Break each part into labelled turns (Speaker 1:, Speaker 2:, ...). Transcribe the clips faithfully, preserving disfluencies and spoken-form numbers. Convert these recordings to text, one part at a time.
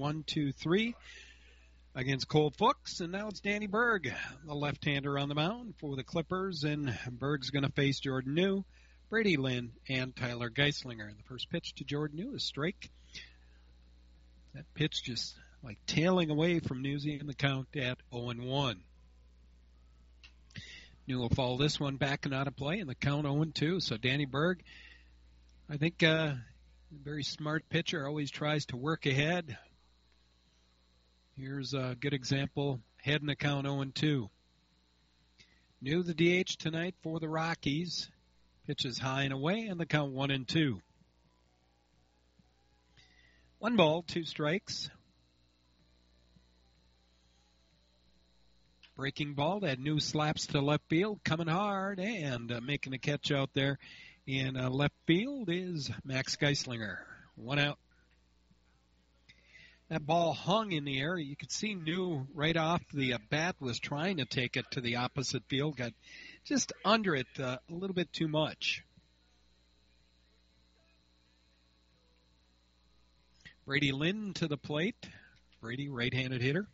Speaker 1: one, two, three against Cole Fuchs. And now it's Danny Berg, the left-hander on the mound for the Clippers. And Berg's going to face Jordan New, Brady Lynn, and Tyler Geislinger. And the first pitch to Jordan New is strike. That pitch just like tailing away from Newsy in the count at oh and one. New will follow this one back and out of play in the count oh and two. So Danny Berg, I think uh, a very smart pitcher, always tries to work ahead. Here's a good example, head in the count oh and two. New the D H tonight for the Rockies. Pitches high and away and the count one and two. One ball, two strikes. Breaking ball, that New slaps to left field, coming hard, and uh, making a catch out there in uh, left field is Max Geislinger. One out. That ball hung in the air. You could see New right off the uh, bat was trying to take it to the opposite field. Got just under it uh, a little bit too much. Brady Lynn to the plate. Brady, right-handed hitter.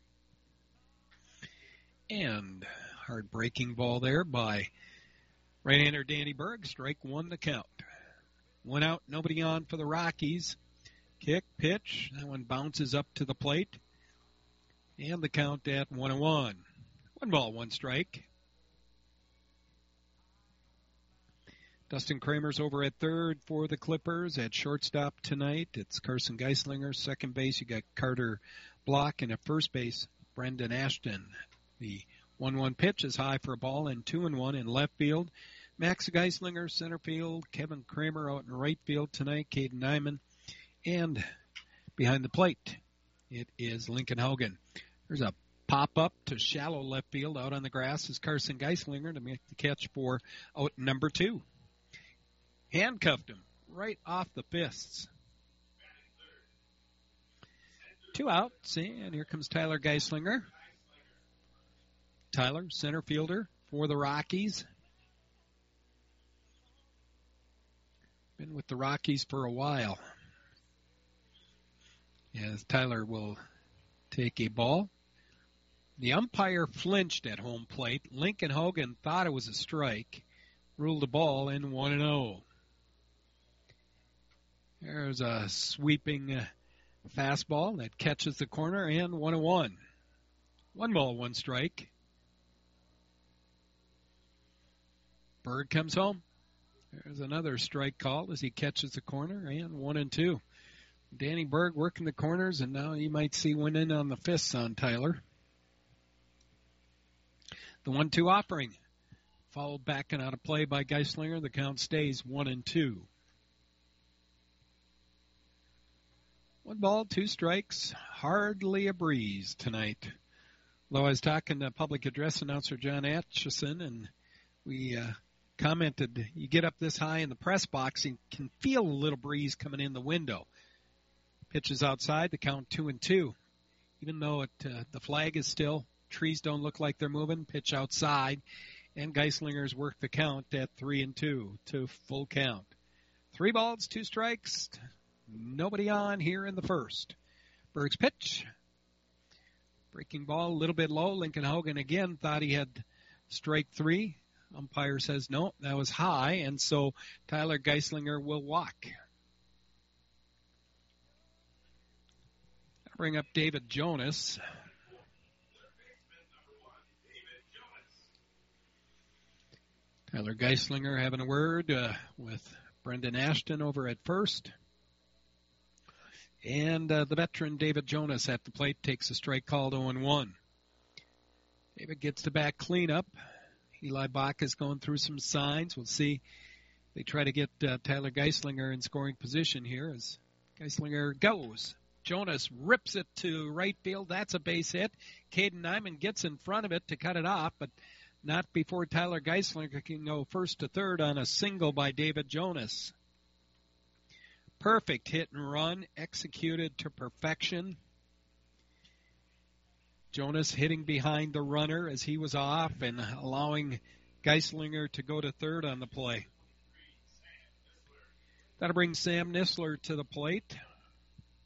Speaker 1: And hard breaking ball there by right-hander Danny Berg. Strike one to count. One out, nobody on for the Rockies. Kick, pitch. That one bounces up to the plate. And the count at one and one. One ball, one strike. Dustin Kramer's over at third for the Clippers. At shortstop tonight, it's Carson Geislinger. Second base, you got Carter Block. And at first base, Brendan Ashton. The one one pitch is high for a ball and two and one in left field. Max Geislinger, center field. Kevin Kramer out in right field tonight. Caden Nyman. And behind the plate, it is Lincoln Hogan. There's a pop-up to shallow left field. Out on the grass is Carson Geislinger to make the catch for out number two. Handcuffed him right off the fists. Two outs, and here comes Tyler Geislinger. Tyler, center fielder for the Rockies. Been with the Rockies for a while. As Tyler will take a ball. The umpire flinched at home plate. Lincoln Hogan thought it was a strike. Ruled the ball in one and oh. There's a sweeping uh, fastball that catches the corner and one and one. One ball, one strike. Berg comes home. There's another strike call as he catches the corner and one and two. Danny Berg working the corners, and now you might see one in on the fists on Tyler. The one two offering. Fouled back and out of play by Geislinger. The count stays one and two. One ball, two strikes. Hardly a breeze tonight. Though I was talking to public address announcer John Atchison, and we uh, commented, you get up this high in the press box, you can feel a little breeze coming in the window. Pitches outside, the count two and two. Even though it, uh, the flag is still, trees don't look like they're moving, pitch outside, and Geislinger's worked the count at three and two to full count. Three balls, two strikes, nobody on here in the first. Berg's pitch. Breaking ball, a little bit low. Lincoln Hogan again thought he had strike three. Umpire says no, that was high, and so Tyler Geislinger will walk. Bring up David Jonas. Tyler Geislinger having a word uh, with Brendan Ashton over at first. And uh, the veteran David Jonas at the plate takes a strike called oh and one. David gets the back cleanup. Eli Bach is going through some signs. We'll see. They try to get uh, Tyler Geislinger in scoring position here as Geislinger goes. Jonas rips it to right field. That's a base hit. Caden Nyman gets in front of it to cut it off, but not before Tyler Geislinger can go first to third on a single by David Jonas. Perfect hit and run, executed to perfection. Jonas hitting behind the runner as he was off and allowing Geislinger to go to third on the play. That'll bring Sam Nisler to the plate.